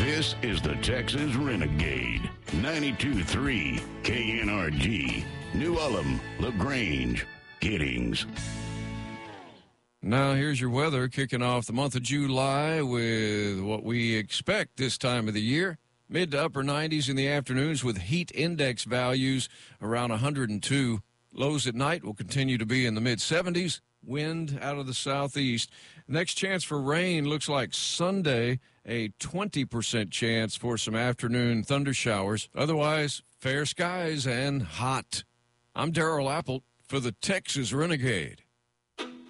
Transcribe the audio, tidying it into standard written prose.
This is the Texas Renegade. 92.3 KNRG. New Ulm, LaGrange, Giddings. Now here's your weather, kicking off the month of July with what we expect this time of the year. Mid to upper 90s in the afternoons with heat index values around 102. Lows at night will continue to be in the mid-70s. Wind out of the southeast. Next chance for rain looks like Sunday, a 20% chance for some afternoon thunder showers. Otherwise, fair skies and hot. I'm Darrell Apple for the Texas Renegade.